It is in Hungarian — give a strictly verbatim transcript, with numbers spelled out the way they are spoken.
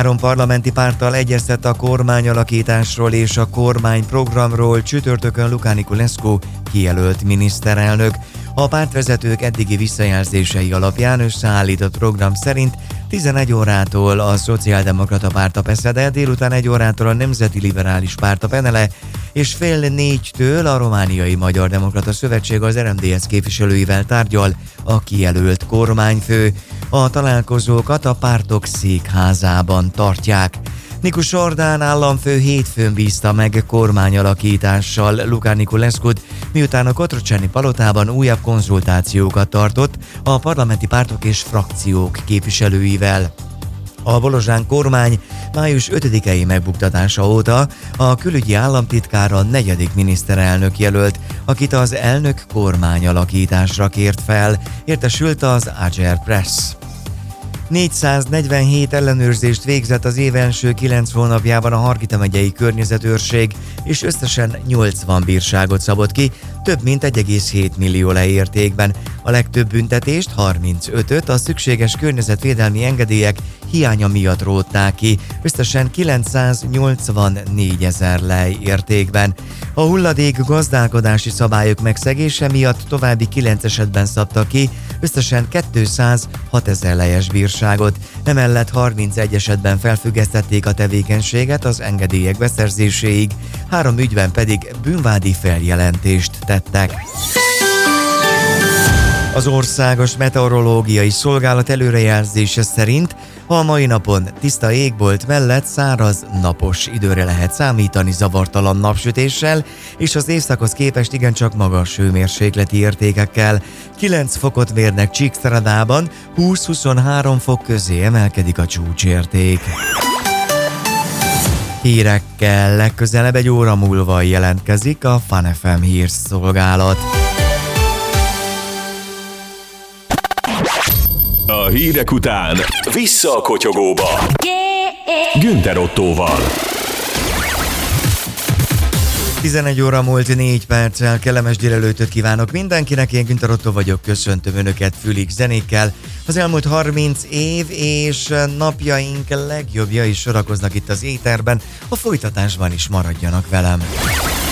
Három parlamenti párttal egyeztett a kormányalakításról és a kormányprogramról csütörtökön Luca Niculescu kijelölt miniszterelnök. A pártvezetők eddigi visszajelzései alapján összeállított program szerint tizenegy órától a Szociáldemokrata Párt a PESZEDE, délután egy órától a Nemzeti Liberális Párt a PENELE, és fél négytől a Romániai Magyar Demokrata Szövetség az er em dé es képviselőivel tárgyal a kijelölt kormányfő. A találkozókat a pártok székházában tartják. Nikus Orbán államfő hétfőn bízta meg kormányalakítással Luca Niculescut, miután a Cotroceni palotában újabb konzultációkat tartott a parlamenti pártok és frakciók képviselőivel. A Bolozsán kormány május ötödikei megbuktatása óta a külügyi államtitkár a negyedik miniszterelnök jelölt, akit az elnök kormányalakításra kért fel, értesült az Ager Press. négyszáznegyvenhét ellenőrzést végzett az év első kilenc hónapjában a Hargita megyei környezetőrség, és összesen nyolcvan bírságot szabott ki, több mint egy egész hét millió leértékben. A legtöbb büntetést, harmincötöt a szükséges környezetvédelmi engedélyek hiánya miatt rótták ki, összesen kilencszáznyolcvannégy ezer lej értékben. A hulladék gazdálkodási szabályok megszegése miatt további kilenc esetben szabtak ki, összesen kétszázhat ezer lejes bírságot. Emellett harmincegy esetben felfüggesztették a tevékenységet az engedélyek beszerzéséig, három ügyben pedig bűnvádi feljelentést tettek. Az Országos Meteorológiai Szolgálat előrejelzése szerint a mai napon tiszta égbolt mellett száraz, napos időre lehet számítani zavartalan napsütéssel, és az éjszakhoz képest igencsak magas hőmérsékleti értékekkel. kilenc fokot mérnek Csíkszeredában, húsz-huszonhárom fok közé emelkedik a csúcsérték. Hírekkel legközelebb egy óra múlva jelentkezik a Fun ef em hírszolgálat. A hírek után vissza a kotyogóba. Günther Ottóval. tizenegy óra múlt négy perccel, kellemes délelőtöt kívánok mindenkinek, én Günther Ottó vagyok, köszöntöm Önöket Fülig zenékkel. Az elmúlt harminc év és napjaink legjobbja is sorakoznak itt az éterben, a folytatásban is maradjanak velem.